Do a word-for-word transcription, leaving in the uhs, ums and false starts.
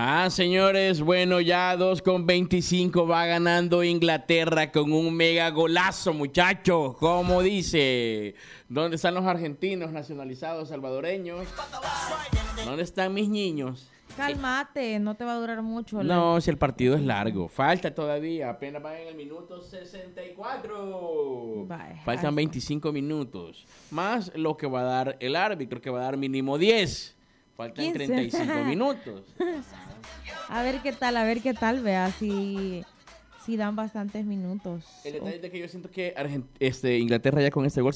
Ajá, señores, bueno, ya dos con veinticinco va ganando Inglaterra con un mega golazo, muchachos. Como dice, ¿dónde están los argentinos nacionalizados salvadoreños? ¿Dónde están mis niños? Cálmate, no te va a durar mucho. No, si el partido es largo, falta todavía, apenas van en el minuto sesenta y cuatro. Vaya, Faltan veinticinco minutos, más lo que va a dar el árbitro, que va a dar mínimo diez. Faltan quince. treinta y cinco minutos. A ver qué tal, a ver qué tal, vea si, si dan bastantes minutos. El detalle es que yo siento que Argent- este, Inglaterra ya con este gol